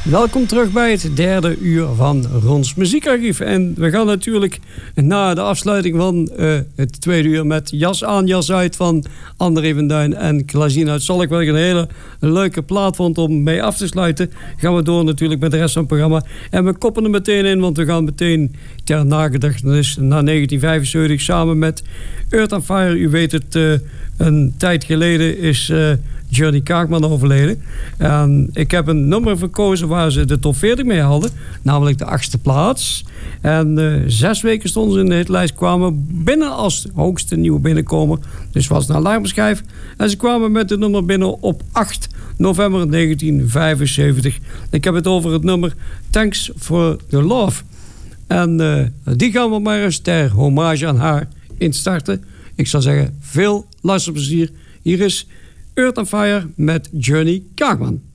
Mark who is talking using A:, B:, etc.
A: Welkom terug bij het derde uur van Rons Muziekarchief. En we gaan natuurlijk na de afsluiting van het tweede uur met Jas aan, Jas uit van André van Duin en Klazien uit Zalk. Wat ik een hele leuke plaat vond om mee af te sluiten. Gaan we door natuurlijk met de rest van het programma. En we koppen er meteen in, want we gaan meteen ter nagedachtenis naar 1975 samen met Earth and Fire. U weet het, een tijd geleden is Johnny Kaagman overleden. En ik heb een nummer verkozen waar ze de top 40 mee hadden. Namelijk de 8e plaats. En 6 weken stonden ze in de hitlijst. Kwamen binnen als hoogste nieuwe binnenkomer. Dus was een alarmschijf. En ze kwamen met het nummer binnen op 8 november 1975. Ik heb het over het nummer Thanks for the Love. En die gaan we maar eens ter hommage aan haar instarten. Ik zou zeggen, veel luisterplezier. Hier is Earth and Fire met Johnny Kaagman.